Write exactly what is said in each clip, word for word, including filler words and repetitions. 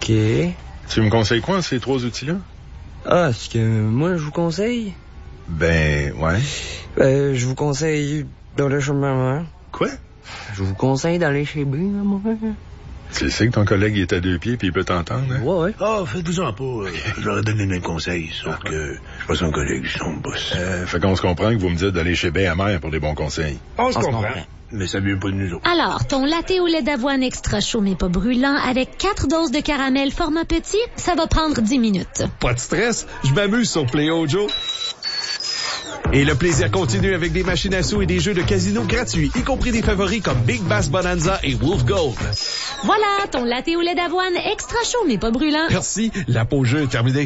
OK. Tu me conseilles quoi, ces trois outils-là? Ah, ce que moi, je vous conseille? Ben, ouais. Ben, je vous conseille d'aller chez maman. Quoi? Je vous conseille d'aller chez B, maman. Tu sais que ton collègue il est à deux pieds puis il peut t'entendre, hein? Ouais, ouais. Ah, oh, faites-vous-en pas. Euh, je leur ai donné le même conseil, sauf ah, que je suis pas son collègue, je suis son boss. Euh, fait qu'on se comprend que vous me dites d'aller chez B à mère pour des bons conseils. On se comprend. Mais ça vient pas de nous autres. Alors, ton latte au lait d'avoine extra chaud mais pas brûlant avec quatre doses de caramel format petit, ça va prendre dix minutes. Pas de stress, je m'amuse sur Play Ojo. Et le plaisir continue avec des machines à sous et des jeux de casino gratuits, y compris des favoris comme Big Bass Bonanza et Wolf Gold. Voilà, ton latte au lait d'avoine extra chaud mais pas brûlant. Merci, la pause jeu est terminée.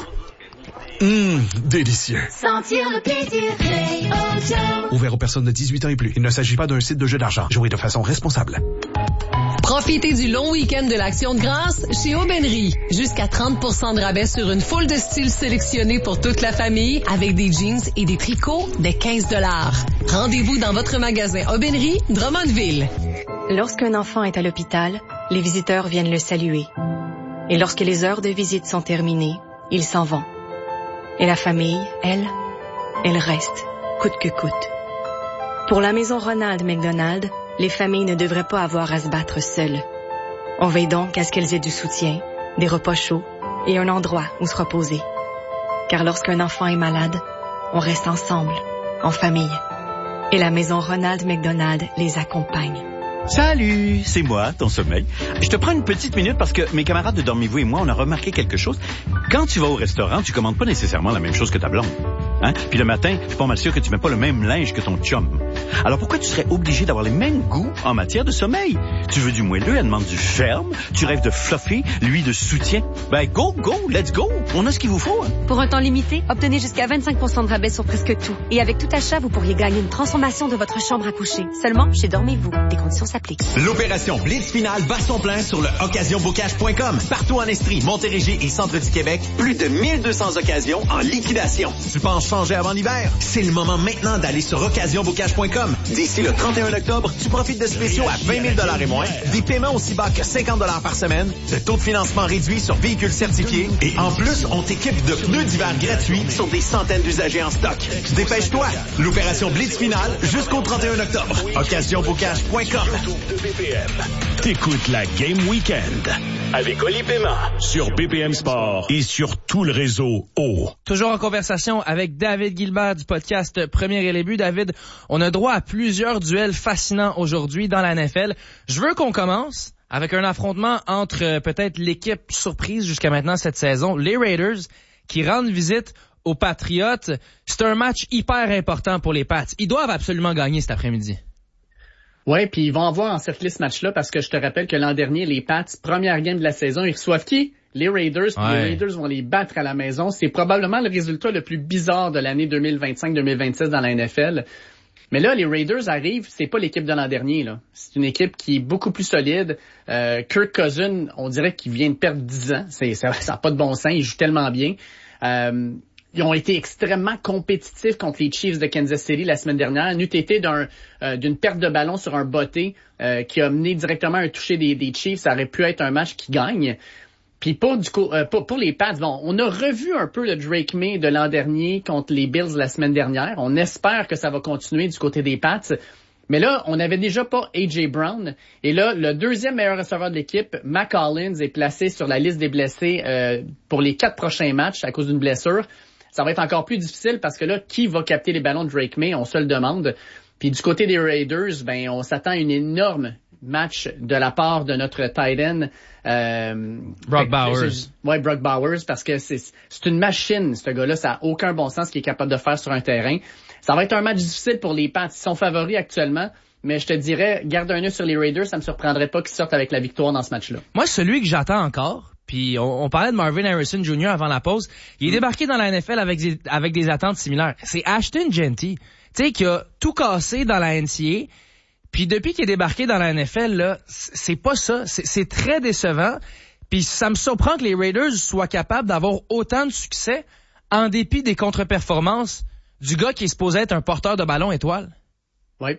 Hum, délicieux. Sentir le plaisir Play Ojo. Ouvert aux personnes de dix-huit ans et plus. Il ne s'agit pas d'un site de jeu d'argent. Jouez de façon responsable. Profitez du long week-end de l'Action de grâce chez Aubainerie. Jusqu'à trente pour cent de rabais sur une foule de styles sélectionnés pour toute la famille avec des jeans et des tricots dès quinze dollars. Rendez-vous dans votre magasin Aubainerie, Drummondville. Lorsqu'un enfant est à l'hôpital, les visiteurs viennent le saluer. Et lorsque les heures de visite sont terminées, ils s'en vont. Et la famille, elle, elle reste, coûte que coûte. Pour la maison Ronald McDonald, les familles ne devraient pas avoir à se battre seules. On veille donc à ce qu'elles aient du soutien, des repas chauds et un endroit où se reposer. Car lorsqu'un enfant est malade, on reste ensemble, en famille. Et la maison Ronald McDonald les accompagne. Salut, c'est moi, ton sommeil. Je te prends une petite minute parce que mes camarades de Dormez-vous et moi, on a remarqué quelque chose. Quand tu vas au restaurant, tu commandes pas nécessairement la même chose que ta blonde. Hein? Puis le matin, je suis pas mal sûr que tu mets pas le même linge que ton chum. Alors pourquoi tu serais obligé d'avoir les mêmes goûts en matière de sommeil? Tu veux du moelleux, elle demande du ferme. Tu rêves de fluffy, lui de soutien. Ben go, go, let's go. On a ce qu'il vous faut. Hein? Pour un temps limité, obtenez jusqu'à vingt-cinq pour cent de rabais sur presque tout. Et avec tout achat, vous pourriez gagner une transformation de votre chambre à coucher. Seulement chez Dormez-vous. Des conditions s'appliquent. L'opération Blitz finale bat son plein sur le occasion bocage point com. Partout en Estrie, Montérégie et centre du Québec, plus de mille deux cents occasions en liquidation. Tu penses changer avant l'hiver? C'est le moment maintenant d'aller sur occasion bocage point com. D'ici le trente et un octobre, tu profites de spéciaux à vingt mille dollars et moins, des paiements aussi bas que cinquante dollars par semaine, de taux de financement réduit sur véhicules certifiés et en plus, on t'équipe de pneus d'hiver gratuits sur des centaines d'usagers en stock. Dépêche-toi! L'opération Blitz finale jusqu'au trente et un octobre. occasion bocage point com. T'écoutes la Game Weekend avec Oli Paiement sur B P M Sport et sur tout le réseau O. Toujours en conversation avec David Gilbert du podcast Premier et les buts. David, on a droit à plusieurs duels fascinants aujourd'hui dans la N F L. Je veux qu'on commence avec un affrontement entre euh, peut-être l'équipe surprise jusqu'à maintenant cette saison, les Raiders, qui rendent visite aux Patriots. C'est un match hyper important pour les Pats. Ils doivent absolument gagner cet après-midi. Ouais, puis ils vont avoir encerclé ce match-là parce que je te rappelle que l'an dernier, les Pats, première game de la saison, ils reçoivent qui? Les Raiders, puis ouais. Les Raiders vont les battre à la maison. C'est probablement le résultat le plus bizarre de l'année deux mille vingt-cinq deux mille vingt-six dans la N F L. Mais là, les Raiders arrivent, c'est pas l'équipe de l'an dernier, là. C'est une équipe qui est beaucoup plus solide. Euh, Kirk Cousins, on dirait qu'il vient de perdre dix ans. C'est, ça n'a pas de bon sens, il joue tellement bien. Euh, Ils ont été extrêmement compétitifs contre les Chiefs de Kansas City la semaine dernière. N'eût été d'un, euh, d'une perte de ballon sur un botté euh, qui a mené directement à un toucher des, des Chiefs. Ça aurait pu être un match qui gagne. Puis pour, du coup, euh, pour, pour les Pats, bon, on a revu un peu le Drake May de l'an dernier contre les Bills la semaine dernière. On espère que ça va continuer du côté des Pats. Mais là, on n'avait déjà pas A J Brown. Et là, le deuxième meilleur receveur de l'équipe, Mac Hollins, est placé sur la liste des blessés euh, pour les quatre prochains matchs à cause d'une blessure. Ça va être encore plus difficile parce que là, qui va capter les ballons de Drake May? On se le demande. Puis du côté des Raiders, ben, on s'attend à une énorme match de la part de notre tight end. Euh, Brock Bowers. Ouais, Brock Bowers, parce que c'est, c'est une machine, ce gars-là. Ça a aucun bon sens ce qu'il est capable de faire sur un terrain. Ça va être un match difficile pour les Pats. Ils sont favoris actuellement. Mais je te dirais, garde un œil sur les Raiders. Ça me surprendrait pas qu'ils sortent avec la victoire dans ce match-là. Moi, celui que j'attends encore, puis on, on parlait de Marvin Harrison Junior avant la pause. Il est débarqué dans la N F L avec des, avec des attentes similaires. C'est Ashton Jeanty, tu sais, qui a tout cassé dans la N C A A. Puis depuis qu'il est débarqué dans la N F L, là, c'est pas ça. C'est, c'est très décevant. Puis ça me surprend que les Raiders soient capables d'avoir autant de succès en dépit des contre-performances du gars qui est supposé être un porteur de ballon étoile. Oui.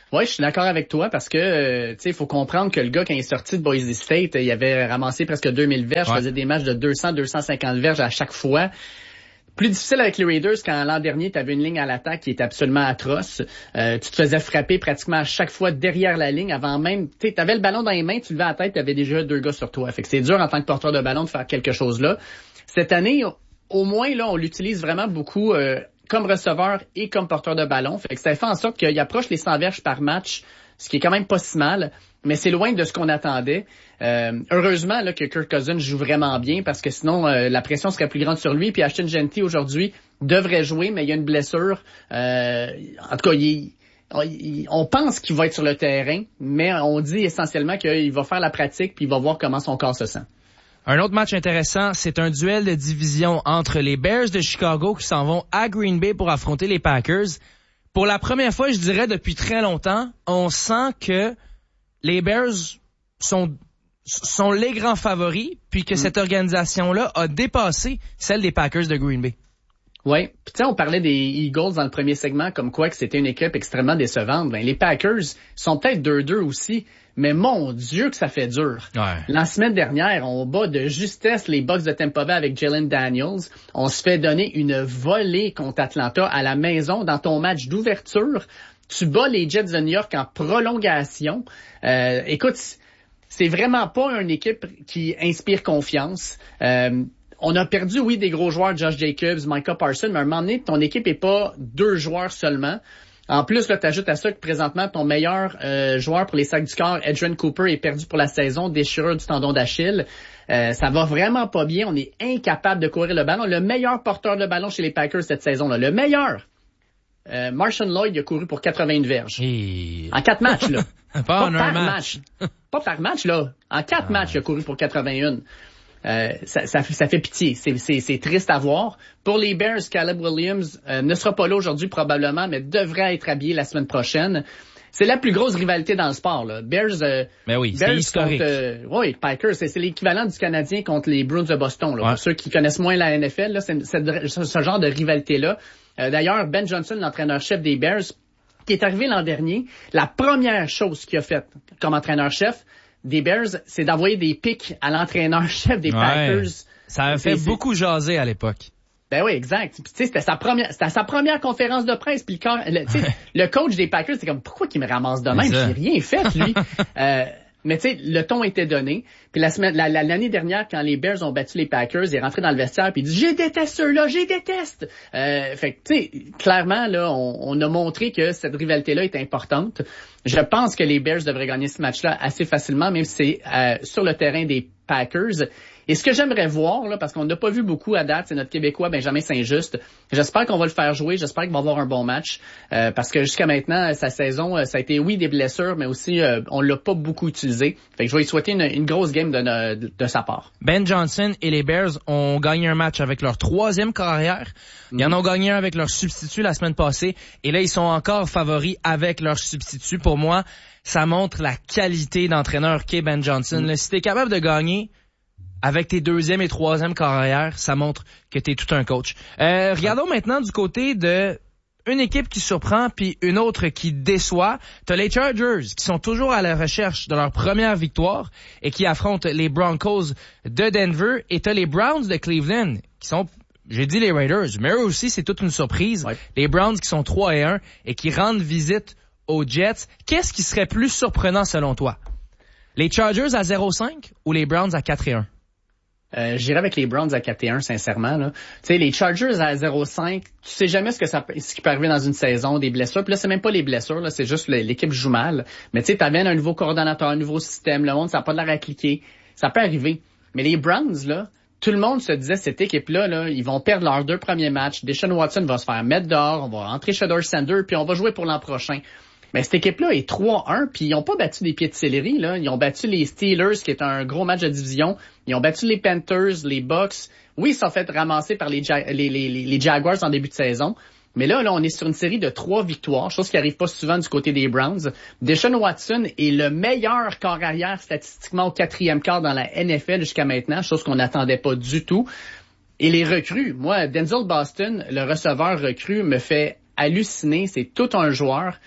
Oui, je suis d'accord avec toi parce que euh, tu sais, il faut comprendre que le gars, quand il est sorti de Boise State, il avait ramassé presque deux mille verges, ouais. faisait des matchs de deux cents à deux cent cinquante verges à chaque fois. Plus difficile avec les Raiders quand l'an dernier, tu avais une ligne à l'attaque qui était absolument atroce. Euh, tu te faisais frapper pratiquement à chaque fois derrière la ligne avant même. Tu avais le ballon dans les mains, tu levais la tête, tu avais déjà deux gars sur toi. Fait que c'est dur en tant que porteur de ballon de faire quelque chose là. Cette année, au moins, là, on l'utilise vraiment beaucoup euh, comme receveur et comme porteur de ballon. Fait que ça fait en sorte qu'il approche les cent verges par match, ce qui est quand même pas si mal, mais c'est loin de ce qu'on attendait. Euh, heureusement là, que Kirk Cousins joue vraiment bien parce que sinon euh, la pression serait plus grande sur lui. Puis Ashton Jeanty aujourd'hui devrait jouer, mais il y a une blessure. Euh, en tout cas, il, il, on pense qu'il va être sur le terrain, mais on dit essentiellement qu'il va faire la pratique puis il va voir comment son corps se sent. Un autre match intéressant, c'est un duel de division entre les Bears de Chicago qui s'en vont à Green Bay pour affronter les Packers. Pour la première fois, je dirais depuis très longtemps, on sent que les Bears sont sont les grands favoris, puis que mm. cette organisation-là a dépassé celle des Packers de Green Bay. Oui, puis tu sais, on parlait des Eagles dans le premier segment, comme quoi que c'était une équipe extrêmement décevante. Ben, les Packers sont peut-être deux deux aussi, mais mon Dieu que ça fait dur. Ouais. La semaine dernière, on bat de justesse les Bucs de Tampa Bay avec Jalen Daniels. On se fait donner une volée contre Atlanta à la maison dans ton match d'ouverture. Tu bats les Jets de New York en prolongation. Euh, écoute, c'est vraiment pas une équipe qui inspire confiance. Euh, on a perdu, oui, des gros joueurs, Josh Jacobs, Micah Parsons, mais à un moment donné, ton équipe est pas deux joueurs seulement. En plus, là, t'ajoutes à ça que présentement, ton meilleur euh, joueur pour les sacs du corps, Adrian Cooper, est perdu pour la saison, déchirure du tendon d'Achille. Euh, ça va vraiment pas bien. On est incapable de courir le ballon. Le meilleur porteur de ballon chez les Packers cette saison-là, le meilleur, euh, Marshawn Lloyd, il a couru pour quatre-vingt-un verges. Et... En quatre matchs, là. pas, pas en par un match. match. Pas par match, là. En quatre ah. matchs, il a couru pour quatre-vingt-un. Euh, ça, ça, ça fait pitié. C'est, c'est, c'est triste à voir. Pour les Bears, Caleb Williams euh, ne sera pas là aujourd'hui probablement, mais devrait être habillé la semaine prochaine. C'est la plus grosse rivalité dans le sport, là. Bears, euh, mais oui, Bears c'est historique. Contre, euh, oui, Packers, c'est, c'est l'équivalent du Canadien contre les Bruins de Boston. Là. Ouais. Pour ceux qui connaissent moins la N F L, là, c'est, c'est ce, ce genre de rivalité-là. Euh, d'ailleurs, Ben Johnson, l'entraîneur-chef des Bears, qui est arrivé l'an dernier, la première chose qu'il a faite comme entraîneur-chef des Bears, c'est d'envoyer des pics à l'entraîneur-chef des ouais. Packers. Ça a fait c'est, beaucoup jaser à l'époque. Ben oui, exact. Puis, tu sais, c'était sa première, c'était sa première conférence de presse. Puis le, le, ouais. le coach des Packers, c'est comme, pourquoi qu'il me ramasse de même? J'ai rien fait, lui. euh, mais tu sais, le ton était donné. Puis la semaine, la, la, l'année dernière, quand les Bears ont battu les Packers, il est rentré dans le vestiaire puis il dit, j'ai déteste ceux-là, j'ai déteste. Euh, fait que tu sais, clairement là, on, on a montré que cette rivalité-là est importante. Je pense que les Bears devraient gagner ce match-là assez facilement, même si c'est euh, sur le terrain des Packers. Et ce que j'aimerais voir, là, parce qu'on n'a pas vu beaucoup à date, c'est notre Québécois Benjamin Saint-Just. J'espère qu'on va le faire jouer, j'espère qu'il va avoir un bon match, euh, parce que jusqu'à maintenant, sa saison, ça a été, oui, des blessures, mais aussi, euh, on l'a pas beaucoup utilisé. Fait que je vais lui souhaiter une, une grosse game de, de, de sa part. Ben Johnson et les Bears ont gagné un match avec leur troisième carrière. Ils en ont gagné un avec leur substitut la semaine passée, et là, ils sont encore favoris avec leur substitut. Pour moi, ça montre la qualité d'entraîneur qu'est Ben Johnson. Mm. Là, si t'es capable de gagner avec tes deuxième et troisième carrières, ça montre que t'es tout un coach. Euh, regardons maintenant du côté de une équipe qui surprend puis une autre qui déçoit. T'as les Chargers qui sont toujours à la recherche de leur première victoire et qui affrontent les Broncos de Denver. Et t'as les Browns de Cleveland qui sont, j'ai dit les Raiders, mais eux aussi c'est toute une surprise. Ouais. Les Browns qui sont trois et un et qui rendent visite aux Jets. Qu'est-ce qui serait plus surprenant selon toi? Les Chargers à zéro cinq ou les Browns à quatre et un? Euh, j'irais avec les Browns à quatre et un, sincèrement, là. Tu sais, les Chargers à zéro cinq, tu sais jamais ce que ça, ce qui peut arriver dans une saison, des blessures. Puis là, c'est même pas les blessures, là, c'est juste l'équipe joue mal. Mais tu sais, t'amènes un nouveau coordonnateur, un nouveau système, le monde, ça n'a pas de l'air à cliquer. Ça peut arriver. Mais les Browns, là, tout le monde se disait, cette équipe-là, là, ils vont perdre leurs deux premiers matchs. Deshaun Watson va se faire mettre dehors, on va rentrer Shedeur Sanders, puis on va jouer pour l'an prochain. Mais cette équipe-là est trois un, puis ils ont pas battu des pieds de céleri, là. Ils ont battu les Steelers, qui est un gros match de division. Ils ont battu les Panthers, les Bucks. Oui, ils se sont fait ramasser par les, ja- les, les, les Jaguars en début de saison. Mais là, là, on est sur une série de trois victoires, chose qui arrive pas souvent du côté des Browns. Deshaun Watson est le meilleur corps arrière statistiquement au quatrième quart dans la N F L jusqu'à maintenant, chose qu'on n'attendait pas du tout. Et les recrues, moi, Denzel Boston, le receveur recrue, me fait halluciner. C'est tout un joueur.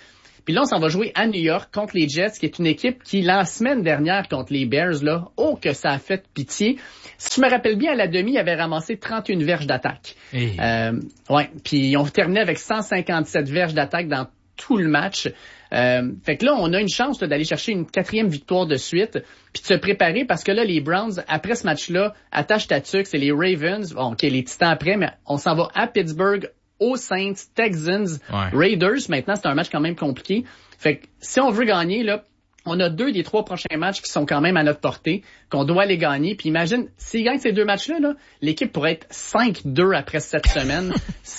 Puis là, on s'en va jouer à New York contre les Jets, qui est une équipe qui, la semaine dernière contre les Bears, là, oh que ça a fait pitié. Si je me rappelle bien, à la demi, ils avaient ramassé trente et une verges d'attaque. Hey. Euh, ouais. Puis ils ont terminé avec cent cinquante-sept verges d'attaque dans tout le match. Euh, fait que là, on a une chance là, d'aller chercher une quatrième victoire de suite, puis de se préparer parce que là, les Browns, après ce match-là, attache ta tuque, c'est les Ravens, bon, ok, les Titans après, mais on s'en va à Pittsburgh, aux Saints, Texans, ouais. Raiders. Maintenant, c'est un match quand même compliqué. Fait que si on veut gagner, là, on a deux des trois prochains matchs qui sont quand même à notre portée, qu'on doit les gagner. Puis imagine, s'ils gagnent ces deux matchs-là, là, l'équipe pourrait être cinq deux après cette semaine.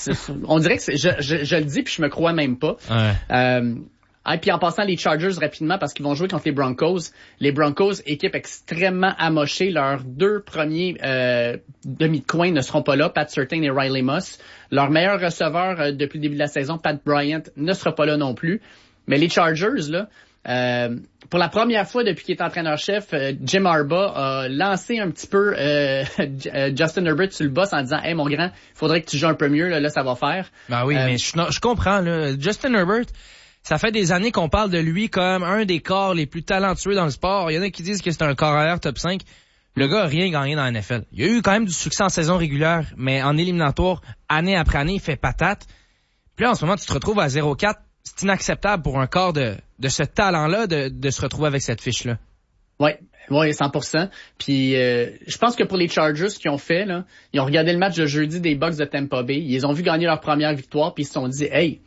On dirait que c'est, je, je, je le dis, puis je me crois même pas. Ouais. Euh, Ah, puis en passant les Chargers rapidement parce qu'ils vont jouer contre les Broncos. Les Broncos, équipe extrêmement amochée. Leurs deux premiers euh, demi de coin ne seront pas là, Pat Surtain et Riley Moss. Leur meilleur receveur euh, depuis le début de la saison, Pat Bryant, ne sera pas là non plus. Mais les Chargers, là, euh, pour la première fois depuis qu'il est entraîneur-chef, euh, Jim Harbaugh a lancé un petit peu euh, Justin Herbert sur le boss en disant « Hey, mon grand, il faudrait que tu joues un peu mieux, là, là ça va faire. » Ben oui, euh, mais je, je comprends. Là. Justin Herbert... Ça fait des années qu'on parle de lui comme un des corps les plus talentueux dans le sport. Il y en a qui disent que c'est un corps arrière top cinq. Le gars a rien gagné dans la N F L. Il a eu quand même du succès en saison régulière, mais en éliminatoire, année après année, il fait patate. Puis là, en ce moment, tu te retrouves à zéro quatre. C'est inacceptable pour un corps de, de ce talent-là de, de se retrouver avec cette fiche-là. Oui, oui, cent pour cent. Puis euh, je pense que pour les Chargers, ce qu'ils ont fait, là, ils ont regardé le match de jeudi des Bucks de Tampa Bay. Ils ont vu gagner leur première victoire, puis ils se sont dit « Hey,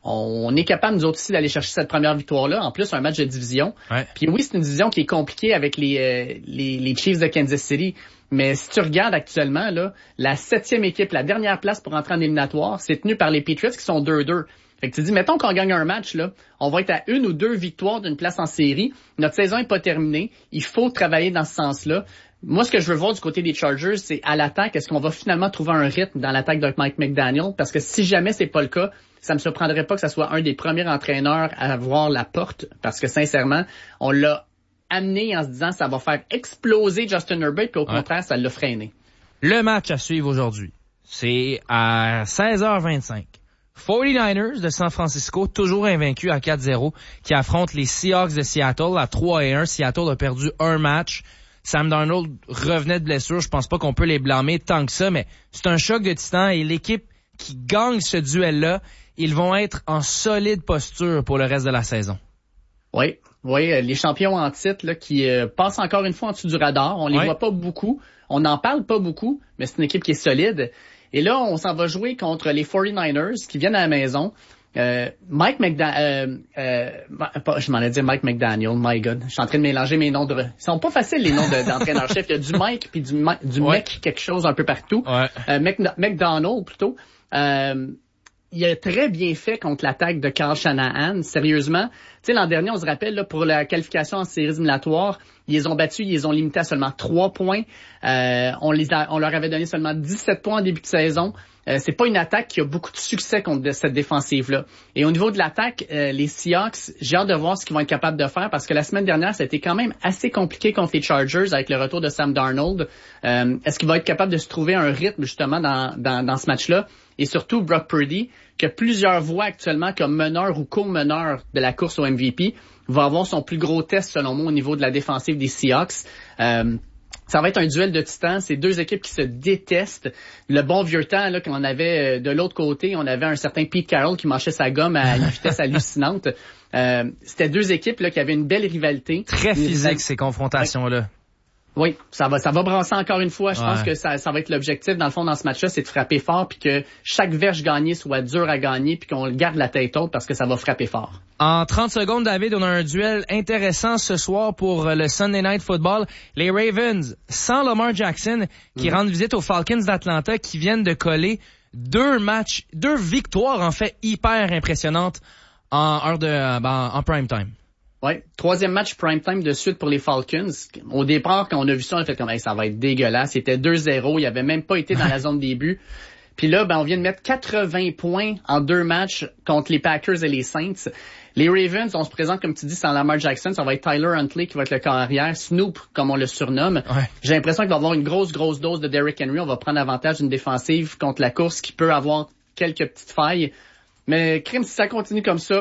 on est capable, nous autres aussi, d'aller chercher cette première victoire-là. En plus, un match de division. Ouais. Puis oui, c'est une division qui est compliquée avec les, euh, les, les Chiefs de Kansas City. Mais si tu regardes actuellement, là, la septième équipe, la dernière place pour entrer en éliminatoire, c'est tenu par les Patriots qui sont deux deux. Fait que tu dis, mettons qu'on gagne un match, là, on va être à une ou deux victoires d'une place en série. Notre saison est pas terminée. Il faut travailler dans ce sens-là. Moi, ce que je veux voir du côté des Chargers, c'est à l'attaque, est-ce qu'on va finalement trouver un rythme dans l'attaque de Mike McDaniel? Parce que si jamais c'est pas le cas, ça me surprendrait pas que ça soit un des premiers entraîneurs à voir la porte. Parce que sincèrement, on l'a amené en se disant ça va faire exploser Justin Herbert, puis au ouais. contraire, ça l'a freiné. Le match à suivre aujourd'hui, c'est à seize heures vingt-cinq. forty-niners de San Francisco, toujours invaincus à quatre zéro, qui affrontent les Seahawks de Seattle à trois et un. Seattle a perdu un match. Sam Darnold revenait de blessure. Je pense pas qu'on peut les blâmer tant que ça, mais c'est un choc de titans et l'équipe qui gagne ce duel-là, ils vont être en solide posture pour le reste de la saison. Oui, oui, les champions en titre là, qui euh, passent encore une fois en dessous du radar. On les oui. voit pas beaucoup, on n'en parle pas beaucoup, mais c'est une équipe qui est solide. Et là, on s'en va jouer contre les forty-niners qui viennent à la maison. Euh, Mike McDaniel, euh, euh, je m'en ai dit Mike McDaniel, my God, je suis en train de mélanger mes noms de... Ils sont pas faciles les noms de, d'entraîneur-chef, il y a du Mike puis du, du ouais. mec quelque chose un peu partout. Ouais. Euh, Mc, McDonald plutôt. Euh, il a très bien fait contre l'attaque de Kyle Shanahan, sérieusement. Tu sais, l'an dernier, on se rappelle, là, pour la qualification en séries éliminatoires, ils les ont battus, ils les ont limités à seulement trois points. Euh, on les a, on leur avait donné seulement dix-sept points en début de saison. Euh, c'est pas une attaque qui a beaucoup de succès contre cette défensive-là. Et au niveau de l'attaque, euh, les Seahawks, j'ai hâte de voir ce qu'ils vont être capables de faire parce que la semaine dernière, ça a été quand même assez compliqué contre les Chargers avec le retour de Sam Darnold. Euh, est-ce qu'il va être capable de se trouver un rythme justement dans, dans, dans ce match-là? Et surtout, Brock Purdy, que plusieurs voient actuellement comme meneur ou co-meneur de la course au M V P, va avoir son plus gros test, selon moi, au niveau de la défensive des Seahawks. Euh, Ça va être un duel de titans. C'est deux équipes qui se détestent. Le bon vieux temps, là, qu'on avait de l'autre côté, on avait un certain Pete Carroll qui mâchait sa gomme à une vitesse hallucinante. Euh, c'était deux équipes là qui avaient une belle rivalité. Très physique, ces confrontations-là. Oui, ça va, ça va brasser encore une fois. Je ouais. pense que ça, ça va être l'objectif dans le fond dans ce match-là, c'est de frapper fort puis que chaque verge gagnée soit dure à gagner puis qu'on garde la tête haute parce que ça va frapper fort. En trente secondes, David, on a un duel intéressant ce soir pour le Sunday Night Football. Les Ravens, sans Lamar Jackson, qui mmh. rendent visite aux Falcons d'Atlanta, qui viennent de coller deux matchs, deux victoires en fait hyper impressionnantes en heure de, ben, en prime time. Oui, troisième match prime time de suite pour les Falcons. Au départ, quand on a vu ça, on a fait comme hey, ça va être dégueulasse. C'était deux zéro, il avait même pas été dans la zone début. Puis là, ben on vient de mettre quatre-vingts points en deux matchs contre les Packers et les Saints. Les Ravens, on se présente comme tu dis sans Lamar Jackson, ça va être Tyler Huntley qui va être le corps arrière, Snoop comme on le surnomme. Ouais. J'ai l'impression qu'il va y avoir une grosse grosse dose de Derrick Henry. On va prendre avantage d'une défensive contre la course qui peut avoir quelques petites failles. Mais crime, si ça continue comme ça,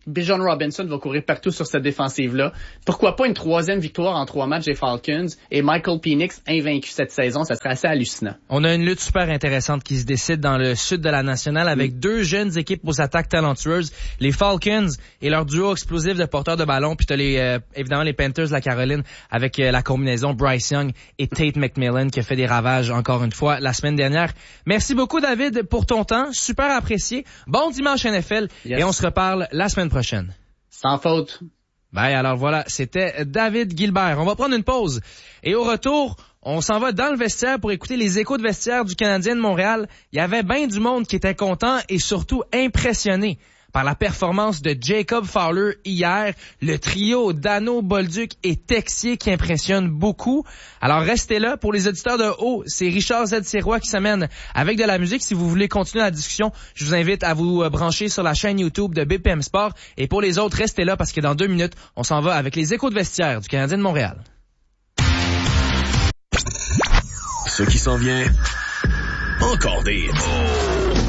Bijan Robinson va courir partout sur cette défensive-là. Pourquoi pas une troisième victoire en trois matchs des Falcons et Michael Penix invaincu cette saison, ça serait assez hallucinant. On a une lutte super intéressante qui se décide dans le sud de la nationale avec mm. deux jeunes équipes aux attaques talentueuses, les Falcons et leur duo explosif de porteurs de ballon, puis t'as les euh, évidemment les Panthers de la Caroline avec euh, la combinaison Bryce Young et Tate McMillan qui a fait des ravages encore une fois la semaine dernière. Merci beaucoup David pour ton temps, super apprécié. Bon dimanche N F L yes. Et on se reparle la semaine prochaine. Sans faute. Ben alors voilà, c'était David Gilbert. On va prendre une pause et au retour, on s'en va dans le vestiaire pour écouter les échos de vestiaire du Canadien de Montréal. Il y avait bien du monde qui était content et surtout impressionné par la performance de Jacob Fowler hier, le trio Dano, Bolduc et Texier qui impressionne beaucoup. Alors restez là. Pour les auditeurs de haut, c'est Richard Z. Sirois qui s'amène avec de la musique. Si vous voulez continuer la discussion, je vous invite à vous brancher sur la chaîne YouTube de B P M Sport. Et pour les autres, restez là parce que dans deux minutes, on s'en va avec les échos de vestiaire du Canadien de Montréal. Ce qui s'en vient, encore des hits.